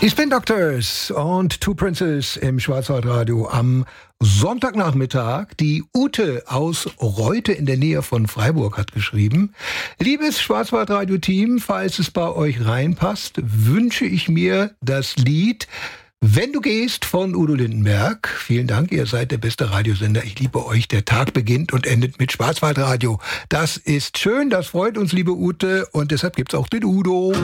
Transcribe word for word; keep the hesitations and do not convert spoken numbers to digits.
Die Spin Doctors und Two Princes im Schwarzwaldradio am Sonntagnachmittag. Die Ute aus Reute in der Nähe von Freiburg hat geschrieben: Liebes Schwarzwaldradio-Team, falls es bei euch reinpasst, wünsche ich mir das Lied Wenn du gehst von Udo Lindenberg. Vielen Dank, ihr seid der beste Radiosender. Ich liebe euch. Der Tag beginnt und endet mit Schwarzwaldradio. Das ist schön, das freut uns, liebe Ute. Und deshalb gibt's auch den Udo.